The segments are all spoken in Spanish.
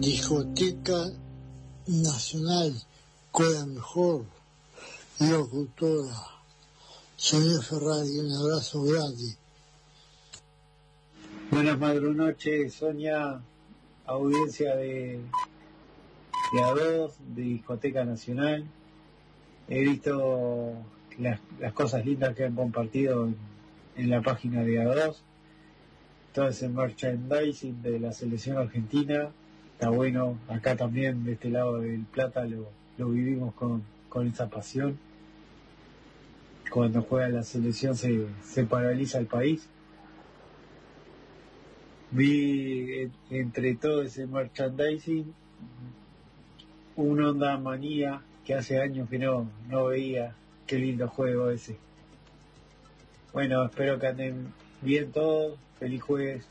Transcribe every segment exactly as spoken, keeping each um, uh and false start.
Discoteca Nacional con la mejor locutora, Sonia Ferrari. Un abrazo grande. Buenas madrunoches, Sonia, audiencia de, de A dos, de Discoteca Nacional. He visto las, las cosas lindas que han compartido en, en la página de A dos. Todo ese merchandising de la selección argentina está bueno. Acá también, de este lado del Plata, lo, lo vivimos con, con esa pasión. Cuando juega la selección se, se paraliza el país. Vi entre todo ese merchandising un Onda Manía que hace años que no, no veía. Qué lindo juego ese. Bueno, espero que anden bien todos. Feliz jueves.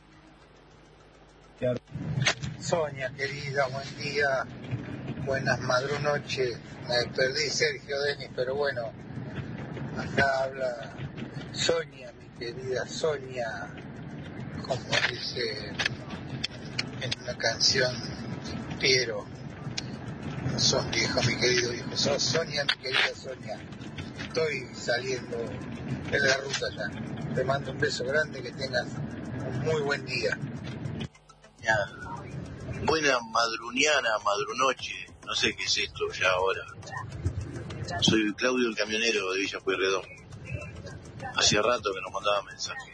Sonia, querida, buen día. Buenas madrunoches. Me perdí Sergio Denis, pero bueno, acá habla Sonia, mi querida Sonia, como dice en una canción Piero. No sos viejo, mi querido hijo, sos Sonia, mi querida Sonia. Estoy saliendo en la ruta ya. Te mando un beso grande, que tengas un muy buen día. Ya. Buena madruniana, madrunoche, no sé qué es esto ya ahora. Soy Claudio, el camionero de Villa Pueyrredón. Hacía rato que nos mandaba mensaje.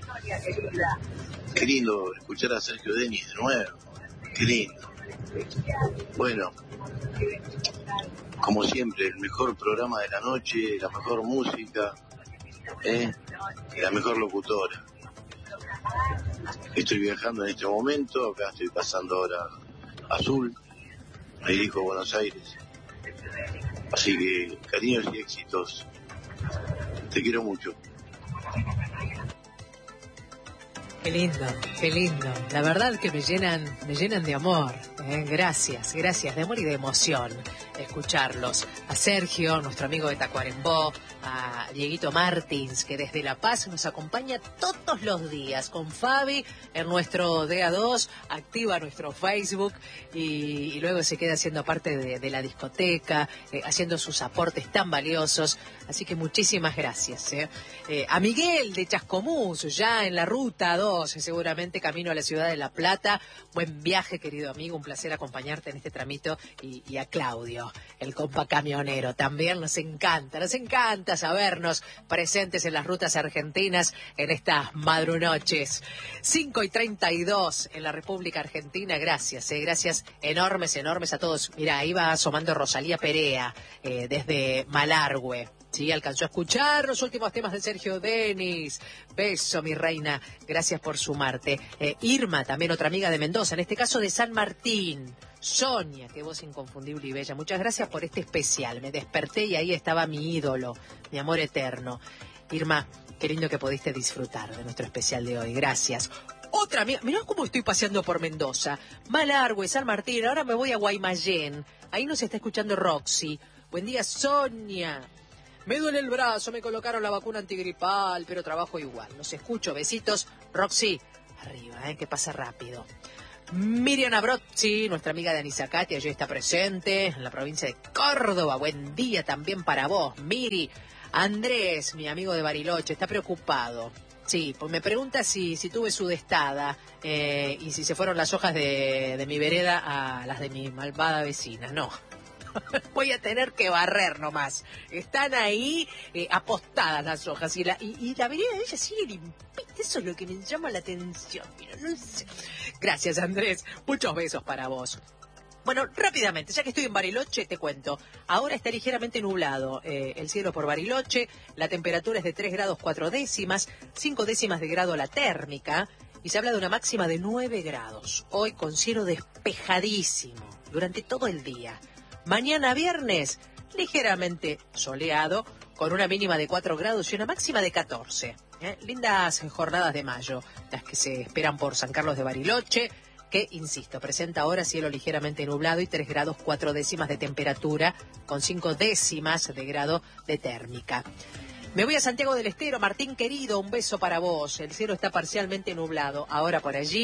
Qué lindo escuchar a Sergio Denis de nuevo. Qué lindo. Bueno, como siempre, el mejor programa de la noche, la mejor música, ¿eh? La mejor locutora. Estoy viajando en este momento, acá estoy pasando ahora Azul, ahí dijo Buenos Aires. Así que cariños y éxitos. Te quiero mucho. Qué lindo, qué lindo. La verdad que me llenan, me llenan de amor. ¿eh? Gracias, gracias, de amor y de emoción escucharlos. A Sergio, nuestro amigo de Tacuarembó, a Dieguito Martins, que desde La Paz nos acompaña todos los días con Fabi en nuestro D A dos, activa nuestro Facebook y, y luego se queda haciendo parte de, de la discoteca, eh, haciendo sus aportes tan valiosos. Así que muchísimas gracias. ¿eh? Eh, a Miguel de Chascomús, ya en la ruta dos, seguramente camino a la ciudad de La Plata. Buen viaje, querido amigo, un placer acompañarte en este tramito. Y, y a Claudio, el compa camionero, también nos encanta, nos encanta sabernos presentes en las rutas argentinas en estas madrunoches. cinco y treinta y dos en la República Argentina, gracias, eh, gracias enormes, enormes a todos. Mira, ahí va asomando Rosalía Perea, eh, desde Malargüe. Sí, alcanzó a escuchar los últimos temas de Sergio Denis. Beso, mi reina. Gracias por sumarte. Eh, Irma, también otra amiga de Mendoza, en este caso de San Martín. Sonia, qué voz inconfundible y bella. Muchas gracias por este especial. Me desperté y ahí estaba mi ídolo, mi amor eterno. Irma, qué lindo que pudiste disfrutar de nuestro especial de hoy. Gracias. Otra amiga, mirá cómo estoy paseando por Mendoza. Malargüe, San Martín, ahora me voy a Guaymallén. Ahí nos está escuchando Roxy. Buen día, Sonia. Me duele el brazo, me colocaron la vacuna antigripal, pero trabajo igual. Los escucho, besitos. Roxy, arriba, ¿eh? Que pasa rápido. Miriam Abrozzi, nuestra amiga de Anisacate, allí está presente, en la provincia de Córdoba. Buen día también para vos, Miri. Andrés, mi amigo de Bariloche, está preocupado. Sí, pues me pregunta si, si tuve sudestada eh, y si se fueron las hojas de, de mi vereda a las de mi malvada vecina. No. Voy a tener que barrer nomás. Están ahí eh, apostadas las hojas y la, y, y la vereda de ella sigue limpita. Eso es lo que me llama la atención. Pero no sé. Gracias, Andrés. Muchos besos para vos. Bueno, rápidamente, ya que estoy en Bariloche, te cuento. Ahora está ligeramente nublado eh, el cielo por Bariloche. La temperatura es de tres grados cuatro décimas, cinco décimas de grado la térmica. Y se habla de una máxima de nueve grados. Hoy con cielo despejadísimo durante todo el día. Mañana viernes, ligeramente soleado, con una mínima de cuatro grados y una máxima de catorce. ¿eh? Lindas jornadas de mayo, las que se esperan por San Carlos de Bariloche, que, insisto, presenta ahora cielo ligeramente nublado y tres grados cuatro décimas de temperatura, con cinco décimas de grado de térmica. Me voy a Santiago del Estero. Martín querido, un beso para vos. El cielo está parcialmente nublado. Ahora por allí,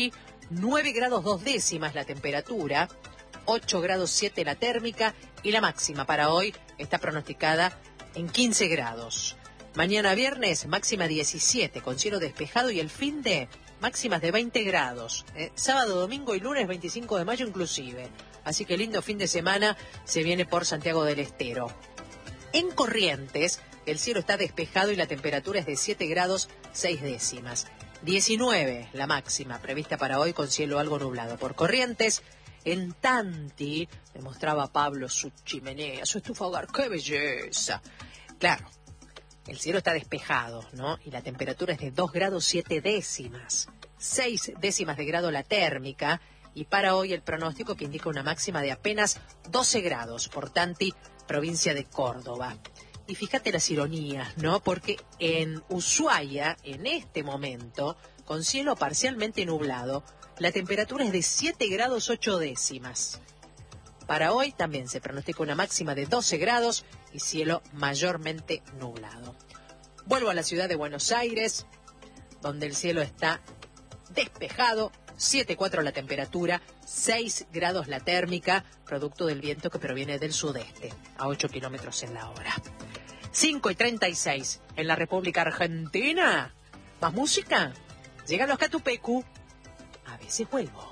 nueve grados dos décimas la temperatura, ocho grados siete la térmica y la máxima para hoy está pronosticada en quince grados. Mañana viernes, máxima diecisiete, con cielo despejado y el fin de máximas de veinte grados. Eh, sábado, domingo y lunes, veinticinco de mayo inclusive. Así que lindo fin de semana se viene por Santiago del Estero. En Corrientes, el cielo está despejado y la temperatura es de siete grados seis décimas. diecinueve la máxima prevista para hoy con cielo algo nublado. Por Corrientes, en Tanti, demostraba Pablo su chimenea, su estufa hogar. ¡Qué belleza! Claro, el cielo está despejado, ¿no? Y la temperatura es de dos grados siete décimas. seis décimas de grado la térmica. Y para hoy el pronóstico que indica una máxima de apenas doce grados por Tanti, provincia de Córdoba. Y fíjate las ironías, ¿no? Porque en Ushuaia, en este momento, con cielo parcialmente nublado, la temperatura es de siete grados ocho décimas. Para hoy también se pronostica una máxima de doce grados y cielo mayormente nublado. Vuelvo a la ciudad de Buenos Aires, donde el cielo está despejado, siete cuatro la temperatura, seis grados la térmica, producto del viento que proviene del sudeste, a ocho kilómetros en la hora. cinco y treinta y seis en la República Argentina. ¿Más música? Llegan los Catupecu. A veces vuelvo.